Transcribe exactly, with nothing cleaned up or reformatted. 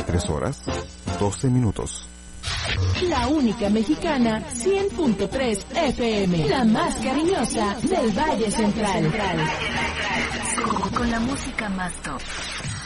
veintitrés horas, doce minutos. La única mexicana, cien punto tres F M, la más cariñosa del Valle Central. Con la música más top.